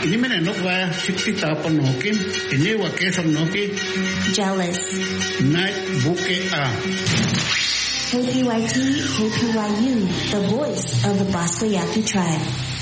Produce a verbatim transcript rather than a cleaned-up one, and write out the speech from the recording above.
Inimene no va sixty tapanoki. Inewa kesam noki. Jealous. Night buke a. K P Y T, K P Y U, the voice of the Bosco Yaqui tribe.